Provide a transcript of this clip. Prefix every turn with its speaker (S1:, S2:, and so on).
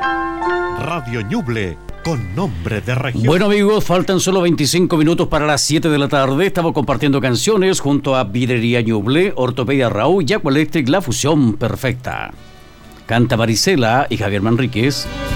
S1: Radio Ñuble, con nombre de región.
S2: Bueno, amigos, faltan solo 25 minutos para las 7 de la tarde. Estamos compartiendo canciones junto a Vidrería Ñuble, Ortopedia Raúl y Aqualectric, la fusión perfecta. Canta Marisela y Javier Manríquez.